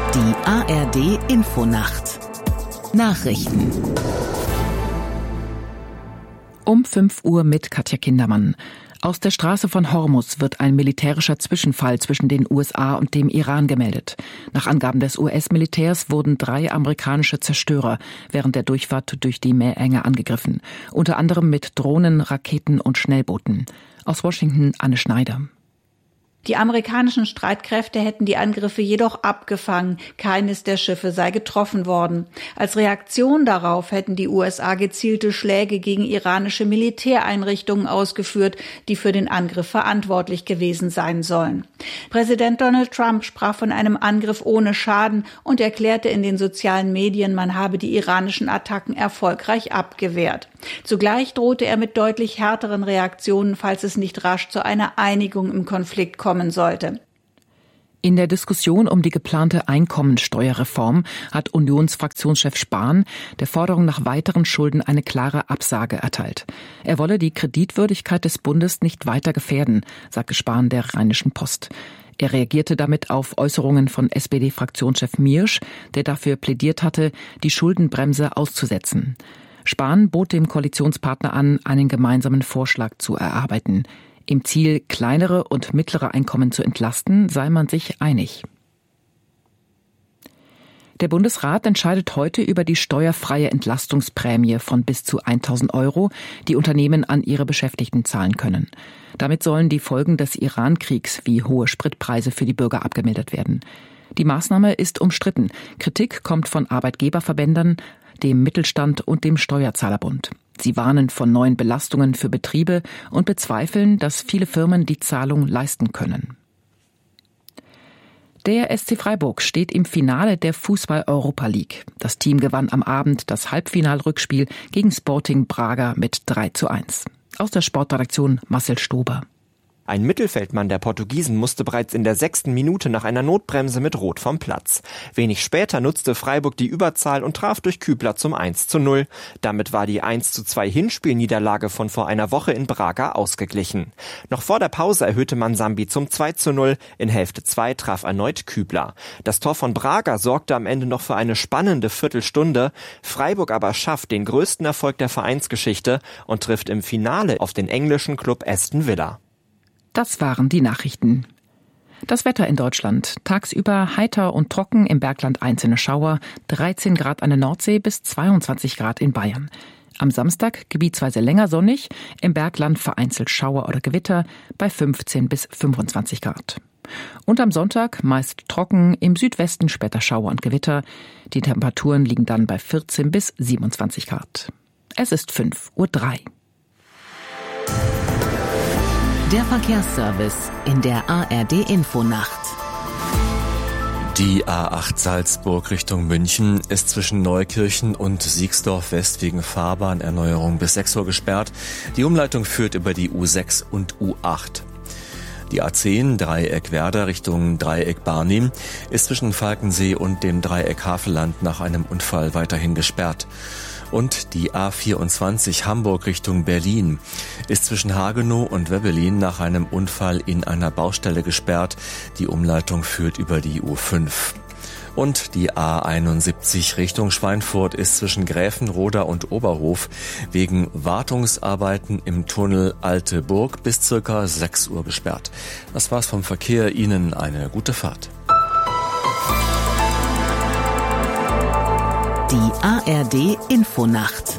Die ARD-Infonacht. Nachrichten. Um 5 Uhr mit Katja Kindermann. Aus der Straße von Hormuz wird ein militärischer Zwischenfall zwischen den USA und dem Iran gemeldet. Nach Angaben des US-Militärs wurden 3 amerikanische Zerstörer während der Durchfahrt durch die Meerenge angegriffen. Unter anderem mit Drohnen, Raketen und Schnellbooten. Aus Washington Anne Schneider. Die amerikanischen Streitkräfte hätten die Angriffe jedoch abgefangen. Keines der Schiffe sei getroffen worden. Als Reaktion darauf hätten die USA gezielte Schläge gegen iranische Militäreinrichtungen ausgeführt, die für den Angriff verantwortlich gewesen sein sollen. Präsident Donald Trump sprach von einem Angriff ohne Schaden und erklärte in den sozialen Medien, man habe die iranischen Attacken erfolgreich abgewehrt. Zugleich drohte er mit deutlich härteren Reaktionen, falls es nicht rasch zu einer Einigung im Konflikt kommen sollte. In der Diskussion um die geplante Einkommensteuerreform hat Unionsfraktionschef Spahn der Forderung nach weiteren Schulden eine klare Absage erteilt. Er wolle die Kreditwürdigkeit des Bundes nicht weiter gefährden, sagte Spahn der Rheinischen Post. Er reagierte damit auf Äußerungen von SPD-Fraktionschef Miersch, der dafür plädiert hatte, die Schuldenbremse auszusetzen. Spahn bot dem Koalitionspartner an, einen gemeinsamen Vorschlag zu erarbeiten. Im Ziel, kleinere und mittlere Einkommen zu entlasten, sei man sich einig. Der Bundesrat entscheidet heute über die steuerfreie Entlastungsprämie von bis zu 1.000 €, die Unternehmen an ihre Beschäftigten zahlen können. Damit sollen die Folgen des Iran-Kriegs wie hohe Spritpreise für die Bürger abgemildert werden. Die Maßnahme ist umstritten. Kritik kommt von Arbeitgeberverbänden, dem Mittelstand und dem Steuerzahlerbund. Sie warnen vor neuen Belastungen für Betriebe und bezweifeln, dass viele Firmen die Zahlung leisten können. Der SC Freiburg steht im Finale der Fußball-Europa League. Das Team gewann am Abend das Halbfinalrückspiel gegen Sporting Braga mit 3:1. Aus der Sportredaktion Marcel Stober. Ein Mittelfeldmann der Portugiesen musste bereits in der 6. Minute nach einer Notbremse mit Rot vom Platz. Wenig später nutzte Freiburg die Überzahl und traf durch Kübler zum 1:0. Damit war die 1:2 Hinspielniederlage von vor einer Woche in Braga ausgeglichen. Noch vor der Pause erhöhte Mansambi zum 2:0. In Hälfte 2 traf erneut Kübler. Das Tor von Braga sorgte am Ende noch für eine spannende Viertelstunde. Freiburg aber schafft den größten Erfolg der Vereinsgeschichte und trifft im Finale auf den englischen Klub Aston Villa. Das waren die Nachrichten. Das Wetter in Deutschland. Tagsüber heiter und trocken, im Bergland einzelne Schauer, 13 Grad an der Nordsee bis 22 Grad in Bayern. Am Samstag gebietsweise länger sonnig, im Bergland vereinzelt Schauer oder Gewitter bei 15 bis 25 Grad. Und am Sonntag meist trocken, im Südwesten später Schauer und Gewitter. Die Temperaturen liegen dann bei 14 bis 27 Grad. Es ist 5:03 Uhr. Der Verkehrsservice in der ARD-Infonacht. Die A8 Salzburg Richtung München ist zwischen Neukirchen und Siegsdorf West wegen Fahrbahnerneuerung bis 6 Uhr gesperrt. Die Umleitung führt über die U6 und U8. Die A10 Dreieck Werder Richtung Dreieck Barnim ist zwischen Falkensee und dem Dreieck Havelland nach einem Unfall weiterhin gesperrt. Und die A24 Hamburg Richtung Berlin ist zwischen Hagenow und Webelin nach einem Unfall in einer Baustelle gesperrt. Die Umleitung führt über die U5. Und die A71 Richtung Schweinfurt ist zwischen Gräfenroda und Oberhof wegen Wartungsarbeiten im Tunnel Alte Burg bis ca. 6 Uhr gesperrt. Das war's vom Verkehr. Ihnen eine gute Fahrt. Die ARD-Infonacht.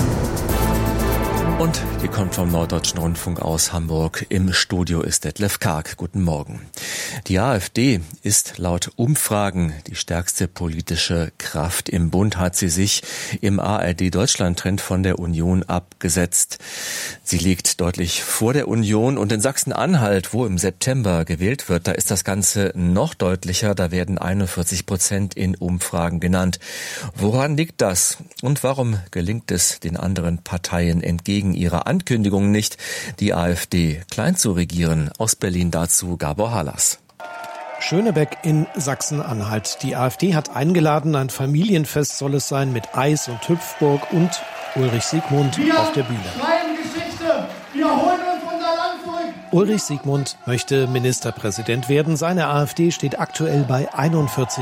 Und die kommt vom Norddeutschen Rundfunk aus Hamburg. Im Studio ist Detlef Karg. Guten Morgen. Die AfD ist laut Umfragen die stärkste politische Kraft im Bund, hat sie sich im ARD-Deutschland-Trend von der Union abgesetzt. Sie liegt deutlich vor der Union und in Sachsen-Anhalt, wo im September gewählt wird, da ist das Ganze noch deutlicher. Da werden 41% in Umfragen genannt. Woran liegt das? Und warum gelingt es den anderen Parteien entgegen ihrer Ankündigung nicht, die AfD klein zu regieren? Aus Berlin dazu Gabor Halas. Schönebeck in Sachsen-Anhalt. Die AfD hat eingeladen, ein Familienfest soll es sein mit Eis und Hüpfburg und Ulrich Siegmund auf der Bühne. Wir schreiben Geschichte, wir holen uns unser Land zurück. Ulrich Siegmund möchte Ministerpräsident werden. Seine AfD steht aktuell bei 41%.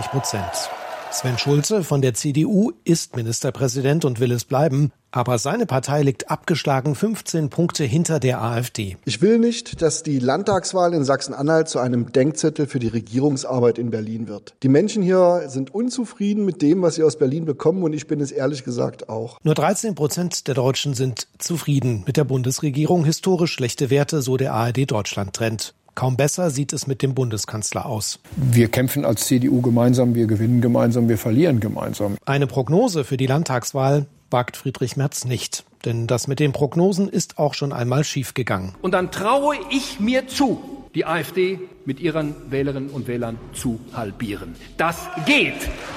Sven Schulze von der CDU ist Ministerpräsident und will es bleiben. Aber seine Partei liegt abgeschlagen 15 Punkte hinter der AfD. Ich will nicht, dass die Landtagswahl in Sachsen-Anhalt zu einem Denkzettel für die Regierungsarbeit in Berlin wird. Die Menschen hier sind unzufrieden mit dem, was sie aus Berlin bekommen, und ich bin es ehrlich gesagt auch. Nur 13% der Deutschen sind zufrieden mit der Bundesregierung. Historisch schlechte Werte, so der ARD-Deutschland-Trend. Kaum besser sieht es mit dem Bundeskanzler aus. Wir kämpfen als CDU gemeinsam, wir gewinnen gemeinsam, wir verlieren gemeinsam. Eine Prognose für die Landtagswahl wagt Friedrich Merz nicht. Denn das mit den Prognosen ist auch schon einmal schiefgegangen. Und dann traue ich mir zu, die AfD mit ihren Wählerinnen und Wählern zu halbieren. Das geht,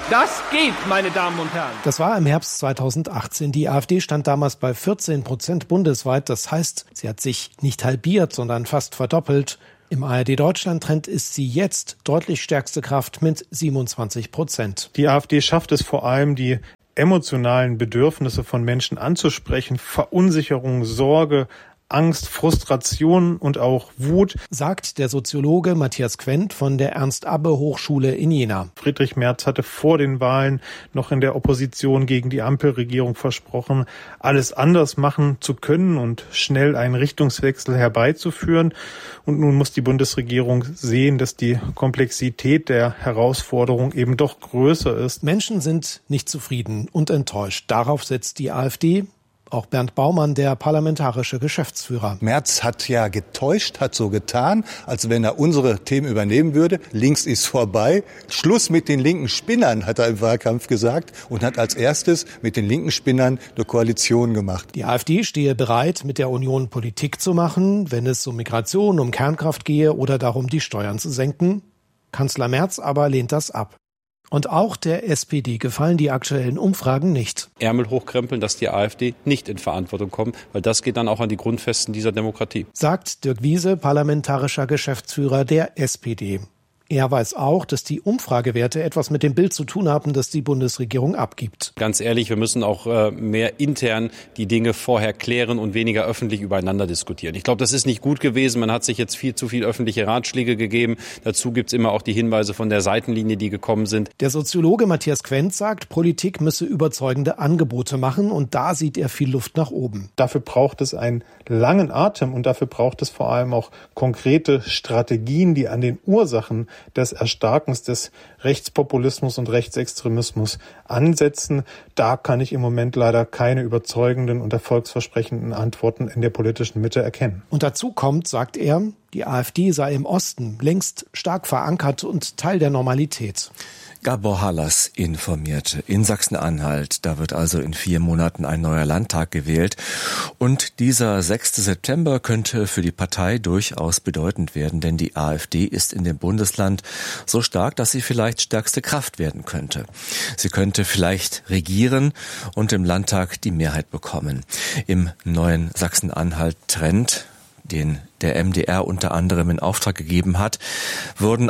meine Damen und Herren. Das war im Herbst 2018. Die AfD stand damals bei 14% bundesweit. Das heißt, sie hat sich nicht halbiert, sondern fast verdoppelt. Im ARD-Deutschland-Trend ist sie jetzt deutlich stärkste Kraft mit 27%. Die AfD schafft es vor allem, die emotionalen Bedürfnisse von Menschen anzusprechen, Verunsicherung, Sorge, Angst, Frustration und auch Wut, sagt der Soziologe Matthias Quent von der Ernst-Abbe-Hochschule in Jena. Friedrich Merz hatte vor den Wahlen noch in der Opposition gegen die Ampelregierung versprochen, alles anders machen zu können und schnell einen Richtungswechsel herbeizuführen. Und nun muss die Bundesregierung sehen, dass die Komplexität der Herausforderung eben doch größer ist. Menschen sind nicht zufrieden und enttäuscht. Darauf setzt die AfD. Auch Bernd Baumann, der parlamentarische Geschäftsführer. Merz hat ja getäuscht, hat so getan, als wenn er unsere Themen übernehmen würde. Links ist vorbei. Schluss mit den linken Spinnern, hat er im Wahlkampf gesagt, und hat als erstes mit den linken Spinnern eine Koalition gemacht. Die AfD stehe bereit, mit der Union Politik zu machen, wenn es um Migration, um Kernkraft gehe oder darum, die Steuern zu senken. Kanzler Merz aber lehnt das ab. Und auch der SPD gefallen die aktuellen Umfragen nicht. Ärmel hochkrempeln, dass die AfD nicht in Verantwortung kommt, weil das geht dann auch an die Grundfesten dieser Demokratie. Sagt Dirk Wiese, parlamentarischer Geschäftsführer der SPD. Er weiß auch, dass die Umfragewerte etwas mit dem Bild zu tun haben, das die Bundesregierung abgibt. Ganz ehrlich, wir müssen auch mehr intern die Dinge vorher klären und weniger öffentlich übereinander diskutieren. Ich glaube, das ist nicht gut gewesen. Man hat sich jetzt viel zu viel öffentliche Ratschläge gegeben. Dazu gibt's immer auch die Hinweise von der Seitenlinie, die gekommen sind. Der Soziologe Matthias Quent sagt, Politik müsse überzeugende Angebote machen, und da sieht er viel Luft nach oben. Dafür braucht es einen langen Atem und dafür braucht es vor allem auch konkrete Strategien, die an den Ursachen des Erstarkens des Rechtspopulismus und Rechtsextremismus ansetzen. Da kann ich im Moment leider keine überzeugenden und erfolgsversprechenden Antworten in der politischen Mitte erkennen. Und dazu kommt, sagt er, die AfD sei im Osten längst stark verankert und Teil der Normalität. Gabor Hallas informierte. In Sachsen-Anhalt, da wird also in 4 Monaten ein neuer Landtag gewählt. Und dieser 6. September könnte für die Partei durchaus bedeutend werden, denn die AfD ist in dem Bundesland so stark, dass sie vielleicht stärkste Kraft werden könnte. Sie könnte vielleicht regieren und im Landtag die Mehrheit bekommen. Im neuen Sachsen-Anhalt-Trend, den der MDR unter anderem in Auftrag gegeben hat, wurden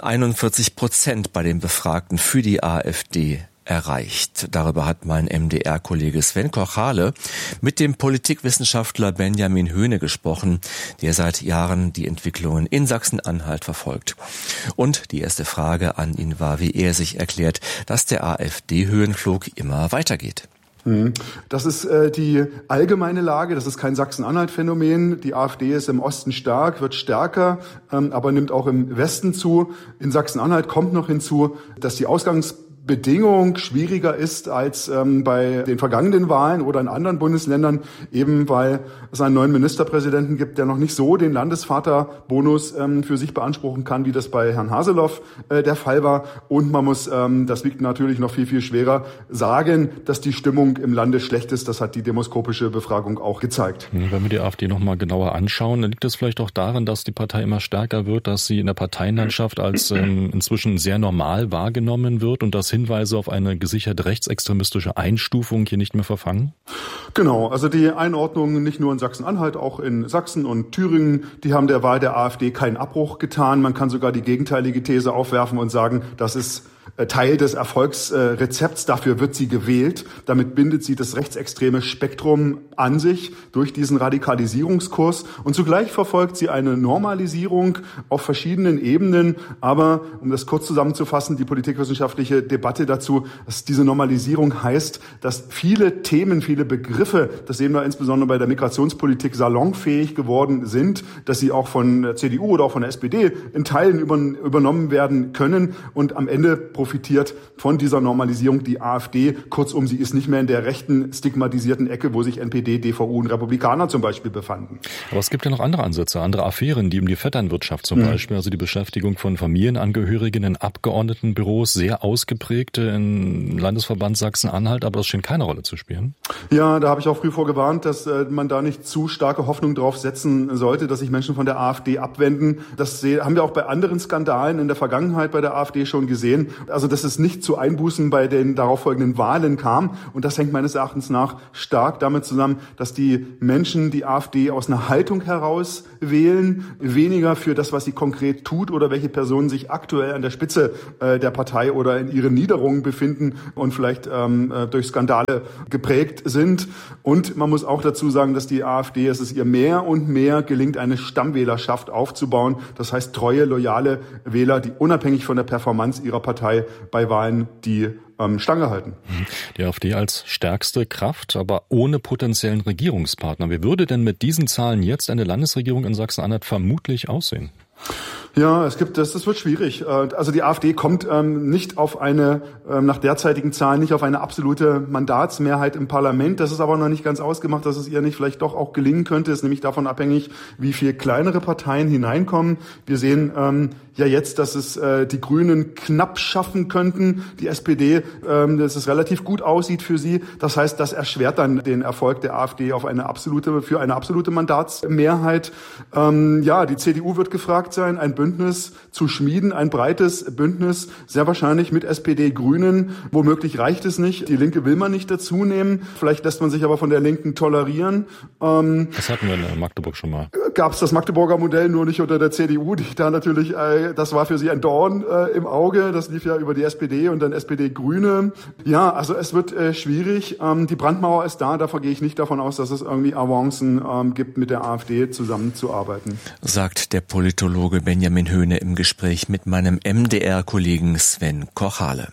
41% bei den Befragten für die AfD erreicht. Darüber hat mein MDR-Kollege Sven Kochale mit dem Politikwissenschaftler Benjamin Höhne gesprochen, der seit Jahren die Entwicklungen in Sachsen-Anhalt verfolgt. Und die erste Frage an ihn war, wie er sich erklärt, dass der AfD-Höhenflug immer weitergeht. Das ist die allgemeine Lage, das ist kein Sachsen-Anhalt-Phänomen. Die AfD ist im Osten stark, wird stärker, aber nimmt auch im Westen zu. In Sachsen-Anhalt kommt noch hinzu, dass die Ausgangsbedingung schwieriger ist als bei den vergangenen Wahlen oder in anderen Bundesländern, eben weil es einen neuen Ministerpräsidenten gibt, der noch nicht so den Landesvaterbonus für sich beanspruchen kann, wie das bei Herrn Haseloff der Fall war. Und man muss, das wiegt natürlich noch viel, viel schwerer, sagen, dass die Stimmung im Lande schlecht ist. Das hat die demoskopische Befragung auch gezeigt. Wenn wir die AfD noch mal genauer anschauen, dann liegt es vielleicht auch daran, dass die Partei immer stärker wird, dass sie in der Parteienlandschaft als inzwischen sehr normal wahrgenommen wird und dass Hinweise auf eine gesichert rechtsextremistische Einstufung hier nicht mehr verfangen? Genau, also die Einordnung nicht nur in Sachsen-Anhalt, auch in Sachsen und Thüringen, die haben der Wahl der AfD keinen Abbruch getan. Man kann sogar die gegenteilige These aufwerfen und sagen, das ist Teil des Erfolgsrezepts. Dafür wird sie gewählt. Damit bindet sie das rechtsextreme Spektrum an sich durch diesen Radikalisierungskurs. Und zugleich verfolgt sie eine Normalisierung auf verschiedenen Ebenen. Aber, um das kurz zusammenzufassen, die politikwissenschaftliche Debatte dazu, dass diese Normalisierung heißt, dass viele Themen, viele Begriffe, das sehen wir insbesondere bei der Migrationspolitik, salonfähig geworden sind, dass sie auch von der CDU oder auch von der SPD in Teilen übernommen werden können. Und am Ende profitiert von dieser Normalisierung die AfD. Kurzum, sie ist nicht mehr in der rechten stigmatisierten Ecke, wo sich NPD, DVU und Republikaner zum Beispiel befanden. Aber es gibt ja noch andere Ansätze, andere Affären, die um die Vetternwirtschaft zum Beispiel, also die Beschäftigung von Familienangehörigen in Abgeordnetenbüros, sehr ausgeprägt im Landesverband Sachsen-Anhalt, aber das scheint keine Rolle zu spielen. Ja, da habe ich auch früh vorgewarnt, dass man da nicht zu starke Hoffnung drauf setzen sollte, dass sich Menschen von der AfD abwenden. Das haben wir auch bei anderen Skandalen in der Vergangenheit bei der AfD schon gesehen. Also, dass es nicht zu Einbußen bei den darauffolgenden Wahlen kam. Und das hängt meines Erachtens nach stark damit zusammen, dass die Menschen die AfD aus einer Haltung heraus wählen, weniger für das, was sie konkret tut oder welche Personen sich aktuell an der Spitze der Partei oder in ihren Niederungen befinden und vielleicht durch Skandale geprägt sind. Und man muss auch dazu sagen, dass die AfD, es ist ihr mehr und mehr gelingt, eine Stammwählerschaft aufzubauen. Das heißt, treue, loyale Wähler, die unabhängig von der Performance ihrer Partei bei Wahlen die Stange halten. Die AfD als stärkste Kraft, aber ohne potenziellen Regierungspartner. Wie würde denn mit diesen Zahlen jetzt eine Landesregierung in Sachsen-Anhalt vermutlich aussehen? Ja, das wird schwierig. Also die AfD kommt nicht auf eine, nach derzeitigen Zahlen, nicht auf eine absolute Mandatsmehrheit im Parlament. Das ist aber noch nicht ganz ausgemacht, dass es ihr nicht vielleicht doch auch gelingen könnte. Ist nämlich davon abhängig, wie viel kleinere Parteien hineinkommen. Wir sehen ja jetzt, dass es die Grünen knapp schaffen könnten. Die SPD, dass es relativ gut aussieht für sie. Das heißt, das erschwert dann den Erfolg der AfD für eine absolute Mandatsmehrheit. Ja, die CDU wird gefragt sein, ein Bündnis zu schmieden, ein breites Bündnis, sehr wahrscheinlich mit SPD, Grünen. Womöglich reicht es nicht. Die Linke will man nicht dazu nehmen. Vielleicht lässt man sich aber von der Linken tolerieren. Das hatten wir in Magdeburg schon mal. Gab es das Magdeburger Modell nur nicht unter der CDU, die da natürlich, das war für sie ein Dorn im Auge. Das lief ja über die SPD und dann SPD-Grüne. Ja, also es wird schwierig. Die Brandmauer ist da. Davor gehe ich nicht davon aus, dass es irgendwie Avancen gibt, mit der AfD zusammenzuarbeiten. Sagt der Politologe Benjamin Höhne im Gespräch mit meinem MDR-Kollegen Sven Kochale.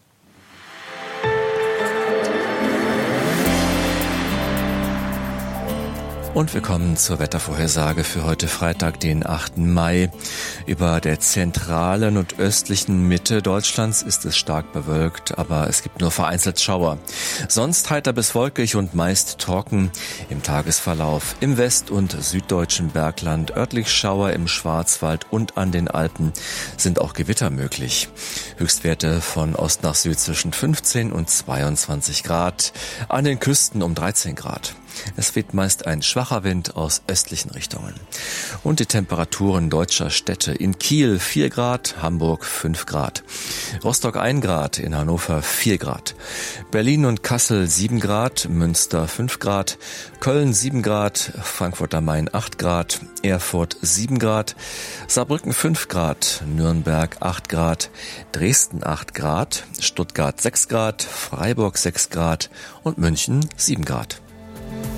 Und wir kommen zur Wettervorhersage für heute Freitag, den 8. Mai. Über der zentralen und östlichen Mitte Deutschlands ist es stark bewölkt, aber es gibt nur vereinzelt Schauer. Sonst heiter bis wolkig und meist trocken im Tagesverlauf. Im west- und süddeutschen Bergland örtlich Schauer im Schwarzwald und an den Alpen sind auch Gewitter möglich. Höchstwerte von Ost nach Süd zwischen 15 und 22 Grad, an den Küsten um 13 Grad. Es weht meist ein schwacher Wind aus östlichen Richtungen. Und die Temperaturen deutscher Städte: in Kiel 4 Grad, Hamburg 5 Grad, Rostock 1 Grad, in Hannover 4 Grad, Berlin und Kassel 7 Grad, Münster 5 Grad, Köln 7 Grad, Frankfurt am Main 8 Grad, Erfurt 7 Grad, Saarbrücken 5 Grad, Nürnberg 8 Grad, Dresden 8 Grad, Stuttgart 6 Grad, Freiburg 6 Grad und München 7 Grad.